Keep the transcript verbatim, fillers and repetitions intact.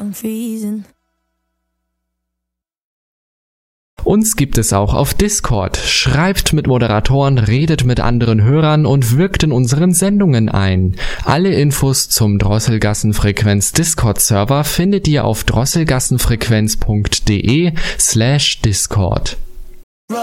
I'm freezing. Uns gibt es auch auf Discord. Schreibt mit Moderatoren, redet mit anderen Hörern und wirkt in unseren Sendungen ein. Alle Infos zum Drosselgassenfrequenz Discord-Server findet ihr auf drosselgassenfrequenz punkt de slash Discord.